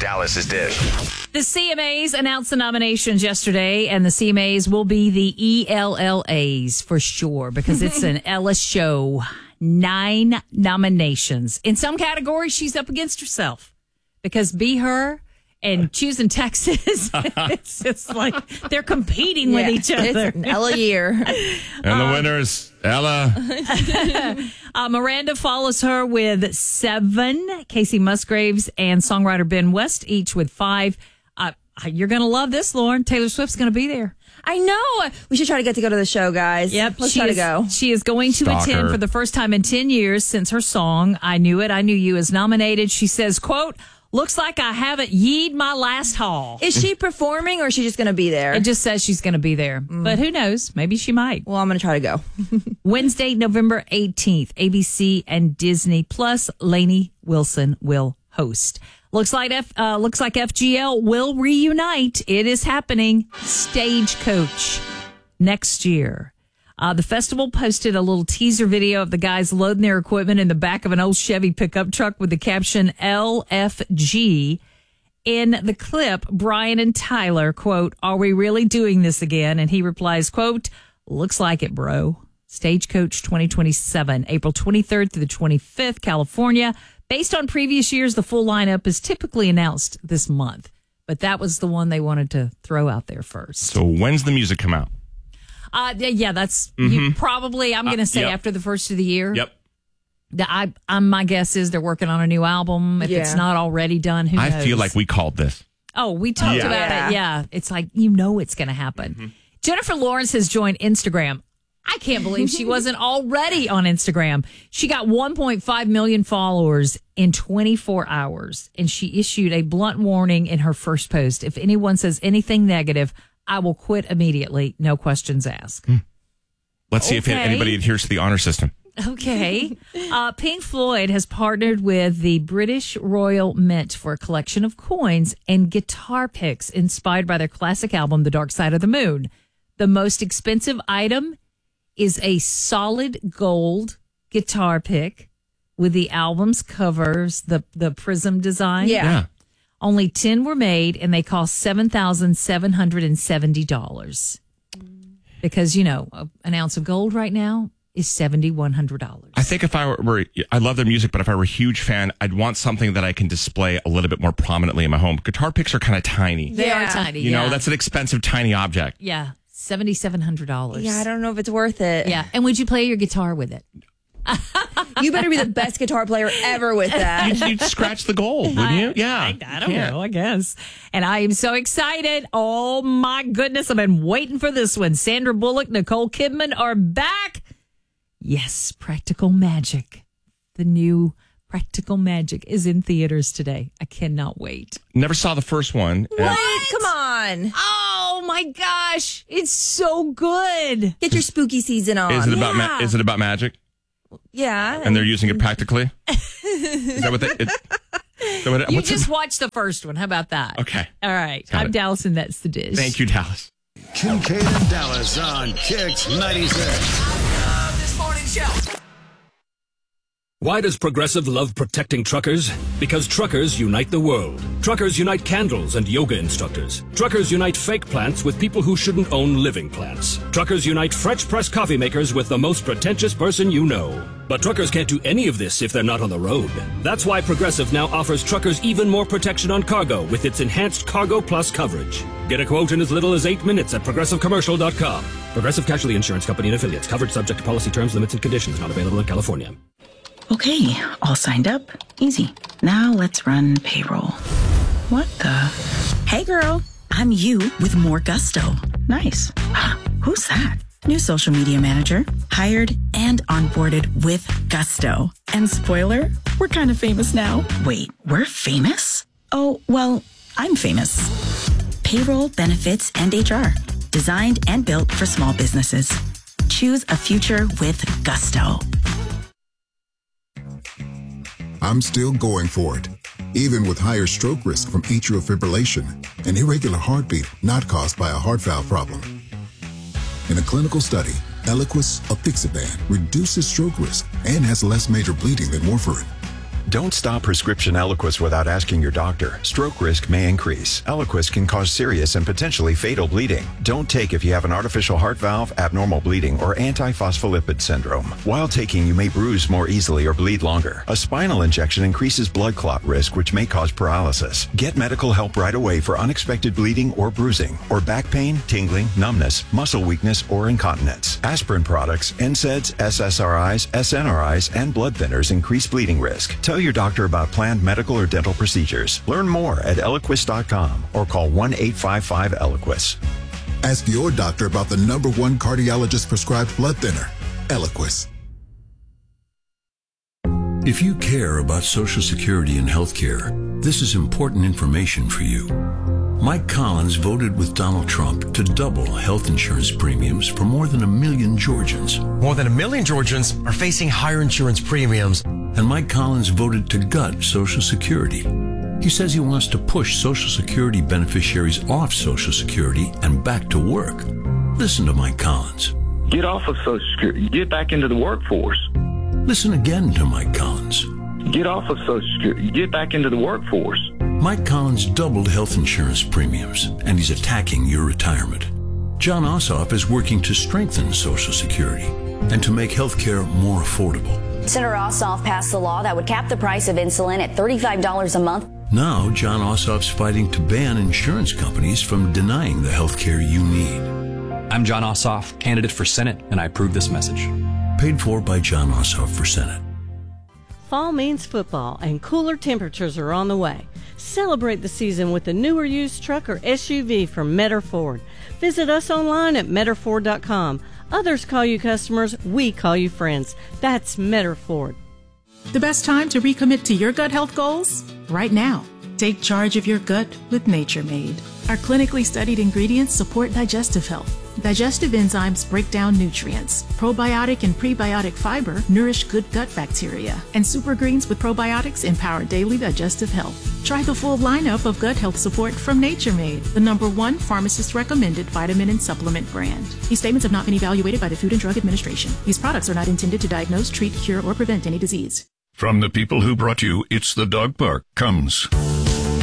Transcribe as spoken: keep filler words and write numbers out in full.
Dallas's Dish. The C M As announced the nominations yesterday, and the C M As will be the E L L As for sure, because it's an Ella show. Nine nominations. In some categories, she's up against herself, because Be Her and Choosing Texas, it's just like they're competing yeah, with each other. It's an Ella year. And um, the winner is Ella. uh, Miranda follows her with seven. Casey Musgraves and songwriter Ben West each with five. Uh, you're going to love this, Lauren. Taylor Swift's going to be there. I know. We should try to get to go to the show, guys. Yep. Let's she try is, to go. She is going to Stalker. attend for the first time in ten years since her song, I Knew It, I Knew You, is nominated. She says, quote, looks like I haven't yeed my last haul. Is she performing or is she just going to be there? It just says she's going to be there. Mm. But who knows? Maybe she might. Well, I'm going to try to go. Wednesday, November eighteenth, A B C and Disney Plus, Lainey Wilson will host. Looks like F, uh, looks like F G L will reunite. It is happening. Stagecoach next year. Uh, the festival posted a little teaser video of the guys loading their equipment in the back of an old Chevy pickup truck with the caption L F G. In the clip, Brian and Tyler, quote, are we really doing this again? And he replies, quote, looks like it, bro. Stagecoach twenty twenty-seven, April twenty-third through the twenty-fifth, California. Based on previous years, the full lineup is typically announced this month. But that was the one they wanted to throw out there first. So when's the music come out? Uh, yeah, that's Mm-hmm. you probably, I'm going to Uh, say yep. after the first of the year. Yep. The, I, I'm, my guess is they're working on a new album. If Yeah. it's not already done, who knows? I feel like we called this. Oh, we talked Yeah. about Yeah. it. Yeah. It's like, you know it's going to happen. Mm-hmm. Jennifer Lawrence has joined Instagram. I can't believe she wasn't already on Instagram. She got one point five million followers in twenty-four hours, and she issued a blunt warning in her first post. If anyone says anything negative, I will quit immediately. No questions asked. Hmm. Let's see Okay. if anybody adheres to the honor system. Okay. Uh, Pink Floyd has partnered with the British Royal Mint for a collection of coins and guitar picks inspired by their classic album, The Dark Side of the Moon. The most expensive item is a solid gold guitar pick with the album's covers, the, the prism design. Yeah. Yeah. Only ten were made, and they cost seven thousand seven hundred seventy dollars. Because, you know, an ounce of gold right now is seven thousand one hundred dollars. I think if I were, were, I love their music, but if I were a huge fan, I'd want something that I can display a little bit more prominently in my home. Guitar picks are kind of tiny. They Yeah. are tiny. You yeah. know, that's an expensive, tiny object. Yeah. seven thousand seven hundred dollars. Yeah, I don't know if it's worth it. Yeah. And would you play your guitar with it? You better be the best guitar player ever with that. You'd, you'd scratch the gold, wouldn't you? Yeah. I, I don't Yeah. know, I guess. And I am so excited. Oh, my goodness. I've been waiting for this one. Sandra Bullock, Nicole Kidman are back. Yes, Practical Magic. The new Practical Magic is in theaters today. I cannot wait. Never saw the first one. Uh, What? Come on. Oh, my gosh. It's so good. Get your spooky season on. Is it about ma- Yeah. is it about magic? Yeah. And they're using it practically? Is that what they? It, is that what it, You what's just it? watched the first one. How about that? Okay. All right. Got I'm it. Dallas, and that's the dish. Thank you, Dallas. Kincaid and Dallas on Kicks ninety-six. This morning show. Why does Progressive love protecting truckers? Because truckers unite the world. Truckers unite candles and yoga instructors. Truckers unite fake plants with people who shouldn't own living plants. Truckers unite French press coffee makers with the most pretentious person you know. But truckers can't do any of this if they're not on the road. That's why Progressive now offers truckers even more protection on cargo with its enhanced Cargo Plus coverage. Get a quote in as little as eight minutes at progressive commercial dot com. Progressive Casualty Insurance Company and Affiliates. Coverage subject to policy terms, limits, and conditions. Not available in California. Okay, all signed up. Easy. Now let's run payroll. What the? Hey girl, I'm you with more gusto. Nice. Who's that? New social media manager. Hired and onboarded with gusto. And spoiler, we're kind of famous now. Wait, we're famous? Oh, well, I'm famous. Payroll, benefits, and H R. Designed and built for small businesses. Choose a future with gusto. I'm still going for it, even with higher stroke risk from atrial fibrillation, an irregular heartbeat not caused by a heart valve problem. In a clinical study, Eliquis apixaban reduces stroke risk and has less major bleeding than warfarin. Don't stop prescription Eliquis without asking your doctor. Stroke risk may increase. Eliquis can cause serious and potentially fatal bleeding. Don't take if you have an artificial heart valve, abnormal bleeding, or antiphospholipid syndrome. While taking, you may bruise more easily or bleed longer. A spinal injection increases blood clot risk, which may cause paralysis. Get medical help right away for unexpected bleeding or bruising, or back pain, tingling, numbness, muscle weakness, or incontinence. Aspirin products, N SAIDs, S S R Is, S N R Is, and blood thinners increase bleeding risk. Tell your doctor about planned medical or dental procedures. Learn more at Eliquis dot com or call one eight five five Eliquis. Ask your doctor about the number one cardiologist prescribed blood thinner, Eliquis. If you care about Social Security and healthcare, this is important information for you. Mike Collins voted with Donald Trump to double health insurance premiums for more than a million Georgians. More than a million Georgians are facing higher insurance premiums. And Mike Collins voted to gut Social Security. He says he wants to push Social Security beneficiaries off Social Security and back to work. Listen to Mike Collins. Get off of Social Security. Get back into the workforce. Listen again to Mike Collins. Get off of Social Security. Get back into the workforce. Mike Collins doubled health insurance premiums, and he's attacking your retirement. John Ossoff is working to strengthen Social Security and to make health care more affordable. Senator Ossoff passed a law that would cap the price of insulin at thirty-five dollars a month. Now, John Ossoff's fighting to ban insurance companies from denying the health care you need. I'm John Ossoff, candidate for Senate, and I approve this message. Paid for by John Ossoff for Senate. Fall means football, and cooler temperatures are on the way. Celebrate the season with a newer used truck or S U V from Metter Ford. Visit us online at metter ford dot com. Others call you customers, we call you friends. That's Metter Ford. The best time to recommit to your gut health goals? Right now. Take charge of your gut with Nature Made. Our clinically studied ingredients support digestive health. Digestive enzymes break down nutrients. Probiotic and prebiotic fiber nourish good gut bacteria. And super greens with probiotics empower daily digestive health. Try the full lineup of gut health support from Nature Made, the number one pharmacist-recommended vitamin and supplement brand. These statements have not been evaluated by the Food and Drug Administration. These products are not intended to diagnose, treat, cure, or prevent any disease. From the people who brought you It's the Dog Park comes